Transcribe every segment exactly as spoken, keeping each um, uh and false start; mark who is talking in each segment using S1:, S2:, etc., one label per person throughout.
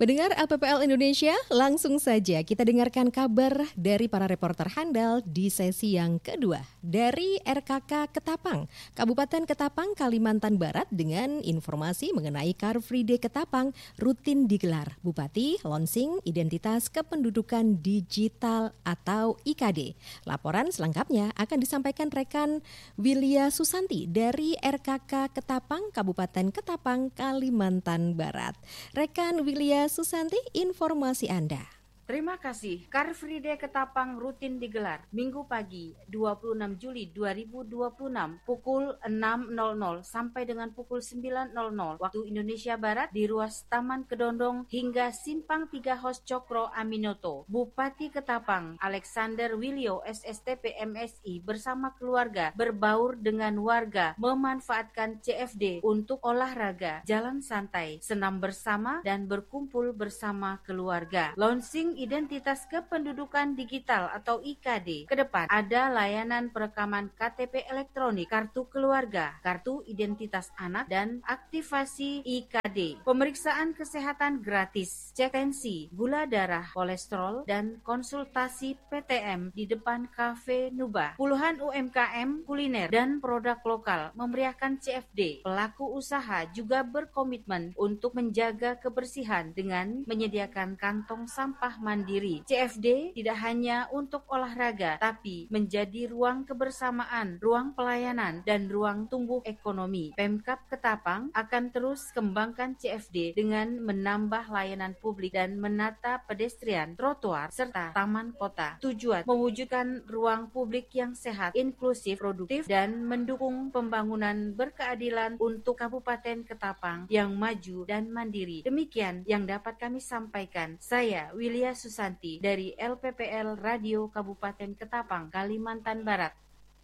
S1: Pendengar L P P L Indonesia, langsung saja kita dengarkan kabar dari para reporter handal di sesi yang kedua. Dari R K K Ketapang, Kabupaten Ketapang, Kalimantan Barat dengan informasi mengenai Car Free Day Ketapang rutin digelar. Bupati launching identitas kependudukan digital atau I K D. Laporan selengkapnya akan disampaikan rekan Wilya Susanti dari R K K Ketapang, Kabupaten Ketapang, Kalimantan Barat. Rekan Wilya Susanti, informasi Anda.
S2: Terima kasih. Car Free Day Ketapang rutin digelar Minggu pagi dua puluh enam Juli dua ribu dua puluh enam pukul enam nol nol sampai dengan pukul sembilan nol nol waktu Indonesia Barat di ruas Taman Kedondong hingga Simpang tiga Hos Cokro Aminoto. Bupati Ketapang Alexander Wilio S S T P M S I bersama keluarga berbaur dengan warga memanfaatkan C F D untuk olahraga, jalan santai, senam bersama dan berkumpul bersama keluarga. Launching identitas kependudukan digital atau I K D. Ke depan ada layanan perekaman K T P elektronik, kartu keluarga, kartu identitas anak, dan aktivasi I K D. Pemeriksaan kesehatan gratis, cek tensi, gula darah, kolesterol, dan konsultasi P T M di depan Cafe Nuba. Puluhan U M K M, kuliner, dan produk lokal memeriahkan C F D. Pelaku usaha juga berkomitmen untuk menjaga kebersihan dengan menyediakan kantong sampah mandiri. C F D tidak hanya untuk olahraga, tapi menjadi ruang kebersamaan, ruang pelayanan, dan ruang tumbuh ekonomi. Pemkab Ketapang akan terus kembangkan C F D dengan menambah layanan publik dan menata pedestrian, trotoar, serta taman kota. Tujuan mewujudkan ruang publik yang sehat, inklusif, produktif, dan mendukung pembangunan berkeadilan untuk Kabupaten Ketapang yang maju dan mandiri. Demikian yang dapat kami sampaikan. Saya Wilya Susanti dari L P P L Radio Kabupaten Ketapang, Kalimantan Barat.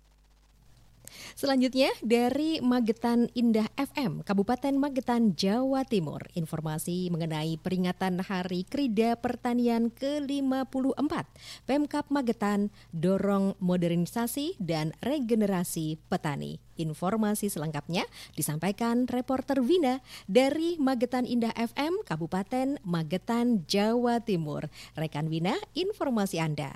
S1: Selanjutnya dari Magetan Indah F M, Kabupaten Magetan, Jawa Timur. Informasi mengenai peringatan Hari Krida Pertanian ke lima puluh empat. Pemkab Magetan dorong modernisasi dan regenerasi petani. Informasi selengkapnya disampaikan reporter Vina dari Magetan Indah F M, Kabupaten Magetan, Jawa Timur. Rekan Vina, informasi Anda.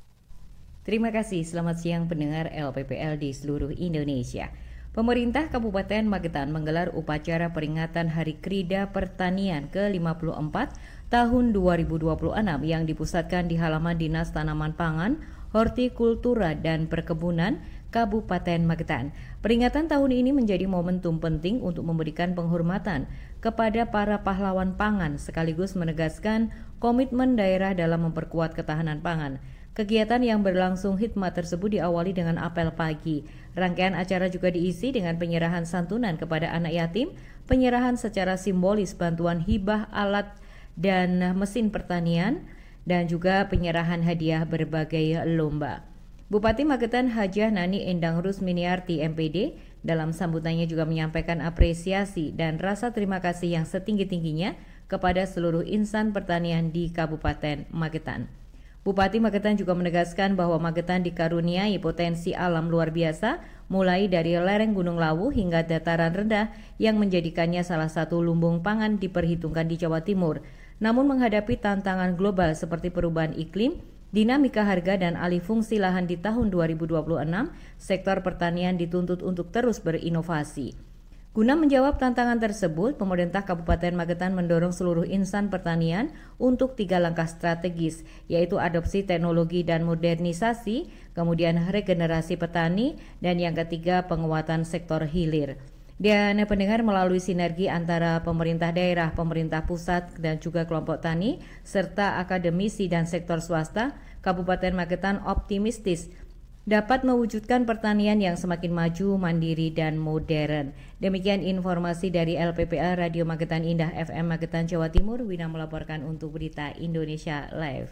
S3: Terima kasih, selamat siang pendengar L P P L di seluruh Indonesia. Pemerintah Kabupaten Magetan menggelar upacara peringatan Hari Krida Pertanian ke lima puluh empat tahun dua ribu dua puluh enam yang dipusatkan di halaman Dinas Tanaman Pangan, Hortikultura dan Perkebunan Kabupaten Magetan. Peringatan tahun ini menjadi momentum penting untuk memberikan penghormatan kepada para pahlawan pangan sekaligus menegaskan komitmen daerah dalam memperkuat ketahanan pangan. Kegiatan yang berlangsung hikmat tersebut diawali dengan apel pagi. Rangkaian acara juga diisi dengan penyerahan santunan kepada anak yatim, penyerahan secara simbolis bantuan hibah alat dan mesin pertanian, dan juga penyerahan hadiah berbagai lomba. Bupati Magetan Hajah Nani Endang Rusminiarti M P D dalam sambutannya juga menyampaikan apresiasi dan rasa terima kasih yang setinggi-tingginya kepada seluruh insan pertanian di Kabupaten Magetan. Bupati Magetan juga menegaskan bahwa Magetan dikaruniai potensi alam luar biasa, mulai dari lereng Gunung Lawu hingga dataran rendah yang menjadikannya salah satu lumbung pangan diperhitungkan di Jawa Timur. Namun menghadapi tantangan global seperti perubahan iklim, dinamika harga dan alih fungsi lahan di tahun dua ribu dua puluh enam, sektor pertanian dituntut untuk terus berinovasi. Guna menjawab tantangan tersebut, pemerintah Kabupaten Magetan mendorong seluruh insan pertanian untuk tiga langkah strategis, yaitu adopsi teknologi dan modernisasi, kemudian regenerasi petani, dan yang ketiga penguatan sektor hilir. Dan pendengar, melalui sinergi antara pemerintah daerah, pemerintah pusat, dan juga kelompok tani, serta akademisi dan sektor swasta, Kabupaten Magetan optimistis dapat mewujudkan pertanian yang semakin maju, mandiri, dan modern. Demikian informasi dari L P P L Radio Magetan Indah F M Magetan, Jawa Timur. Wina melaporkan untuk Berita Indonesia Live.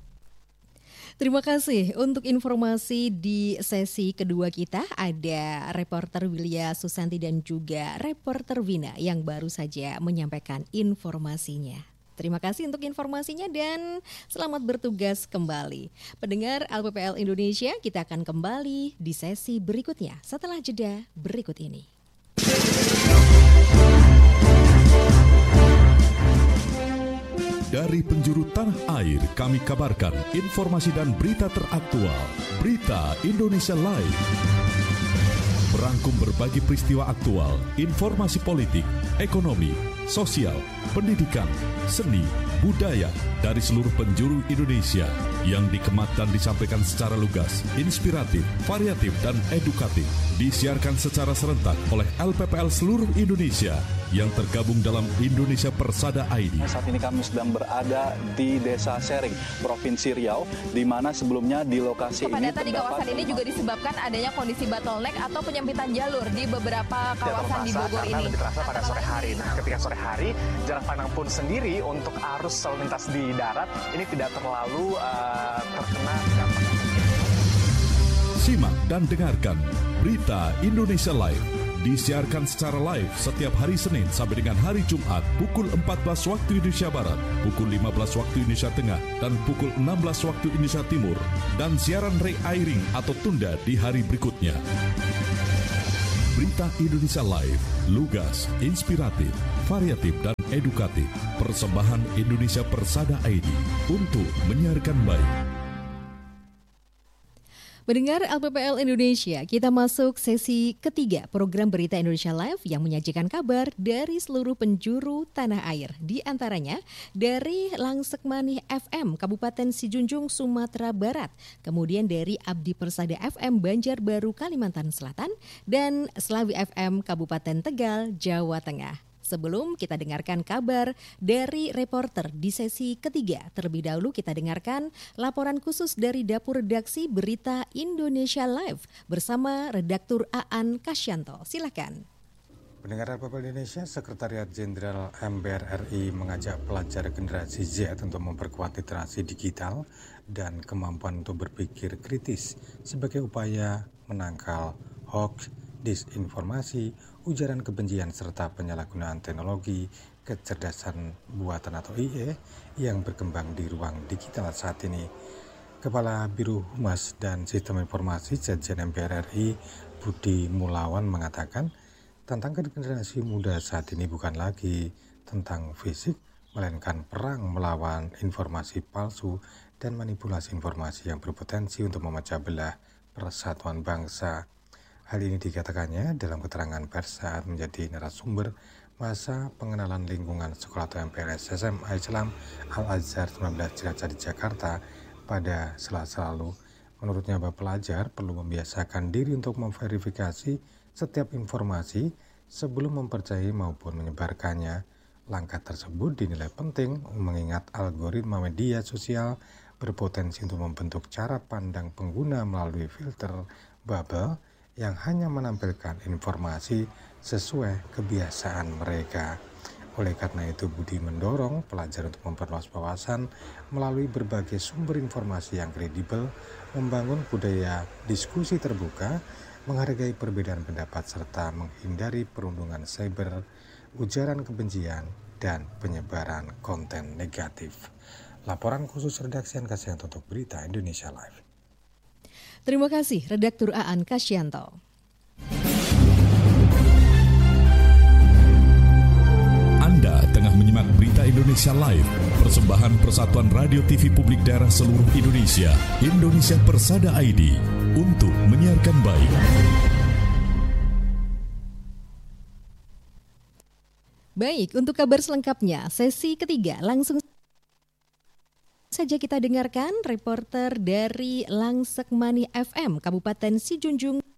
S1: Terima kasih untuk informasi di sesi kedua kita. Ada reporter Wilya Susanti dan juga reporter Vina yang baru saja menyampaikan informasinya. Terima kasih untuk informasinya dan selamat bertugas kembali. Pendengar L P P L Indonesia, kita akan kembali di sesi berikutnya setelah jeda berikut ini.
S4: Dari penjuru tanah air kami kabarkan informasi dan berita teraktual. Berita Indonesia Live. Merangkum berbagai peristiwa aktual, informasi politik, ekonomi, sosial, pendidikan, seni, budaya dari seluruh penjuru Indonesia yang dikemat dan disampaikan secara lugas, inspiratif, variatif, dan edukatif. Disiarkan secara serentak oleh L P P L seluruh Indonesia yang tergabung dalam Indonesia Persada I D.
S5: Saat ini kami sedang berada di Desa Sering, Provinsi Riau, di mana sebelumnya di lokasi ini
S6: kepadatan di kawasan ini juga disebabkan adanya kondisi bottleneck atau penyempitan jalur di beberapa kawasan di Bogor
S7: karena
S6: ini.
S7: Lebih terasa pada sore hari. Nah, ketika sore hari, jarak pandang pun sendiri untuk arus lalu lintas di darat ini tidak terlalu uh, terkena dampak.
S4: Simak dan dengarkan Berita Indonesia Live. Disiarkan secara live setiap hari Senin sampai dengan hari Jumat pukul empat belas waktu Indonesia Barat, pukul lima belas waktu Indonesia Tengah, dan pukul enam belas waktu Indonesia Timur. Dan siaran re-airing atau tunda di hari berikutnya. Berita Indonesia Live, lugas, inspiratif, variatif, dan edukatif. Persembahan Indonesia Persada I D untuk menyiarkan baik.
S1: Mendengar L P P L Indonesia, kita masuk sesi ketiga program Berita Indonesia Live yang menyajikan kabar dari seluruh penjuru tanah air. Di antaranya dari Langsekmani F M, Kabupaten Sijunjung, Sumatera Barat. Kemudian dari Abdi Persada F M, Banjarbaru, Kalimantan Selatan. Dan Slawi F M, Kabupaten Tegal, Jawa Tengah. Sebelum kita dengarkan kabar dari reporter di sesi ketiga, terlebih dahulu kita dengarkan laporan khusus dari Dapur Redaksi Berita Indonesia Live bersama Redaktur Aan Kasyanto. Silakan.
S8: Pendengar L P P L Indonesia, Sekretariat Jenderal M B R R I mengajak pelajar generasi Z untuk memperkuat literasi digital dan kemampuan untuk berpikir kritis sebagai upaya menangkal hoax, disinformasi, ujaran kebencian serta penyalahgunaan teknologi kecerdasan buatan atau I A yang berkembang di ruang digital saat ini. Kepala Biro Humas dan Sistem Informasi Sekjen M B R R I, Budi Mulawan, mengatakan tantangan generasi muda saat ini bukan lagi tentang fisik, melainkan perang melawan informasi palsu dan manipulasi informasi yang berpotensi untuk memecah belah persatuan bangsa. Hal ini dikatakannya dalam keterangan pers saat menjadi narasumber masa pengenalan lingkungan sekolah atau M P R S S M A Islam Al-Azhar sembilan belas Cilacap di Jakarta pada Selasa lalu. Menurutnya, bahwa pelajar perlu membiasakan diri untuk memverifikasi setiap informasi sebelum mempercayai maupun menyebarkannya. Langkah tersebut dinilai penting mengingat algoritma media sosial berpotensi untuk membentuk cara pandang pengguna melalui filter bubble yang hanya menampilkan informasi sesuai kebiasaan mereka. Oleh karena itu, Budi mendorong pelajar untuk memperluas wawasan melalui berbagai sumber informasi yang kredibel, membangun budaya diskusi terbuka, menghargai perbedaan pendapat, serta menghindari perundungan cyber, ujaran kebencian, dan penyebaran konten negatif. Laporan khusus redaksi Aan Kasyanto untuk Berita Indonesia Live.
S1: Terima kasih, Redaktur Aan Kasyanto.
S4: Anda tengah menyimak Berita Indonesia Live, persembahan Persatuan Radio T V Publik Daerah seluruh Indonesia, Indonesia Persada I D, untuk menyiarkan baik.
S1: Baik, untuk kabar selengkapnya, sesi ketiga langsung saja kita dengarkan reporter dari Langsekmani F M, Kabupaten Sijunjung.